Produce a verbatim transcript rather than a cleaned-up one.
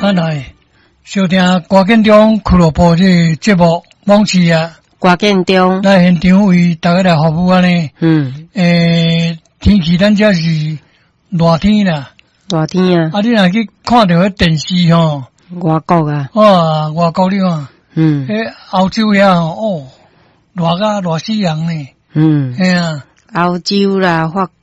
啊来，收听歌建中俱乐部这节目，往期啊， 歌建中来现场为大家来服务安尼。 嗯， 诶，天气咱这是热天啦， 热天啊， 啊，你若去看到迄电视吼， 外国啊， 哦，外国你看， 嗯迄欧洲遐吼，哦，热甲热死人呢， 嗯， 嘿啊， 欧洲啦、法